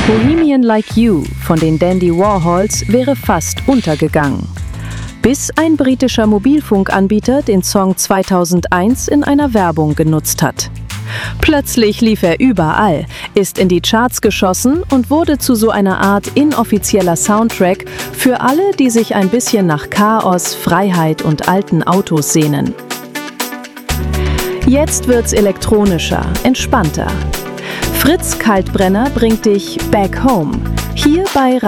Bohemian Like You von den Dandy Warhols wäre fast untergegangen. Bis ein britischer Mobilfunkanbieter den Song 2001 in einer Werbung genutzt hat. Plötzlich lief er überall, ist in die Charts geschossen und wurde zu so einer Art inoffizieller Soundtrack für alle, die sich ein bisschen nach Chaos, Freiheit und alten Autos sehnen. Jetzt wird's elektronischer, entspannter. Fritz Kaltbrenner bringt dich Back Home, hier bei